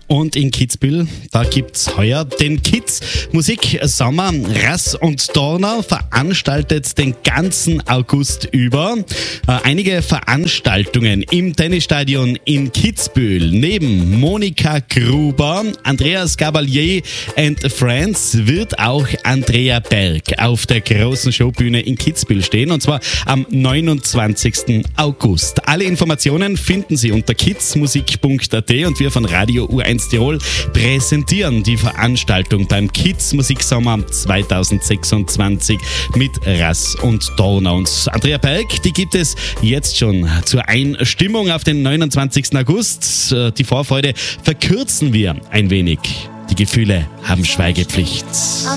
Und in Kitzbühel, da gibt's heuer den Kids Musik Sommer. Rass und Dorner veranstaltet den ganzen August über einige Veranstaltungen im Tennisstadion in Kitzbühel. Neben Monika Gruber, Andreas Gabalier and Friends wird auch Andrea Berg auf der großen Showbühne in Kitzbühel stehen, und zwar am 29. August. Alle Informationen finden Sie unter kidsmusik.at, und wir von Radio U1 Tirol präsentieren die Veranstaltung beim Kids Musiksommer 2026 mit Rass und Dorner. Und Andrea Berg, die gibt es jetzt schon zur Einstimmung auf den 29. August. Die Vorfreude verkürzen wir ein wenig. Die Gefühle haben Schweigepflicht.